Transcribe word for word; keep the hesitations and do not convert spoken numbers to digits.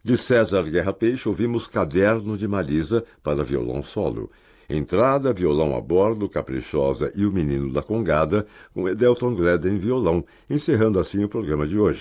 De César Guerra Peixe, ouvimos Caderno de Marisa para violão solo. Entrada, violão a bordo, Caprichosa e o Menino da Congada, com Edelton Gleden em violão, encerrando assim o programa de hoje.